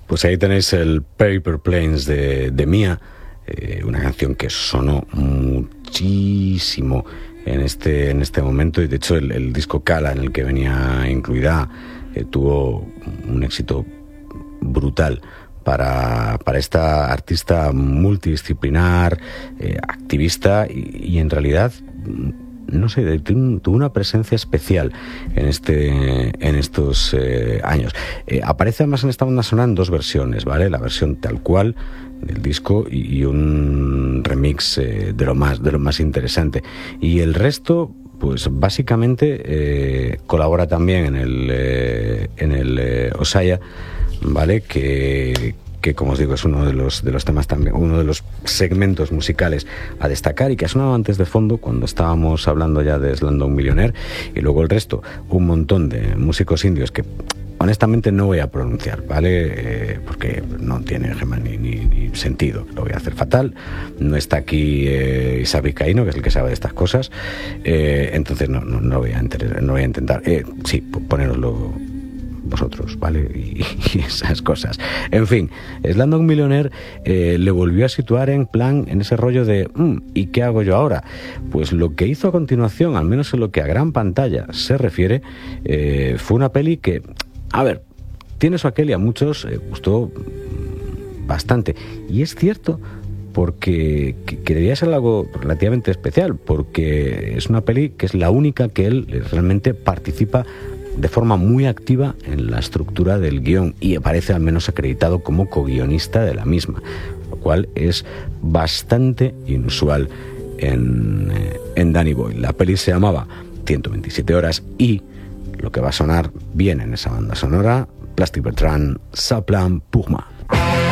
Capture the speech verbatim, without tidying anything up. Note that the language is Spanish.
Pues ahí tenéis el Paper Planes de, de Mia, eh, una canción que sonó muchísimo en este, en este momento, y de hecho el, el disco Kala en el que venía incluida eh, tuvo un éxito brutal para, para esta artista multidisciplinar, eh, activista y, y en realidad, no sé, tuvo una presencia especial en este en estos eh, años. Eh, aparece además en esta banda sonora en dos versiones, ¿vale? La versión tal cual del disco y, y un remix eh, de lo más de lo más interesante. Y el resto, pues básicamente eh, colabora también en el eh, en el eh, Osaya, ¿vale? Que que como os digo es uno de los de los temas también, uno de los segmentos musicales a destacar y que ha sonado antes de fondo cuando estábamos hablando ya de Slumdog Millionaire, y luego el resto, un montón de músicos indios que honestamente no voy a pronunciar, ¿vale? Eh, porque no tiene ni, ni, ni sentido, lo voy a hacer fatal. No está aquí eh, Isa Vizcaíno, que es el que sabe de estas cosas, eh, entonces no, no, no, voy a inter- no voy a intentar. Eh, sí, ponéroslo vosotros, ¿vale? Y, y esas cosas. En fin, Slumdog Millionaire eh, le volvió a situar en plan, en ese rollo de mmm, ¿y qué hago yo ahora? Pues lo que hizo a continuación, al menos en lo que a gran pantalla se refiere, eh, fue una peli que, a ver, tiene su aquel y a muchos eh, gustó bastante. Y es cierto, porque que, que debía ser algo relativamente especial, porque es una peli que es la única que él realmente participa de forma muy activa en la estructura del guión y aparece al menos acreditado como co-guionista de la misma, lo cual es bastante inusual en, en Danny Boyle. La peli se llamaba ciento veintisiete horas y lo que va a sonar bien en esa banda sonora, Plastic Bertrand, Sa Plan pour moi.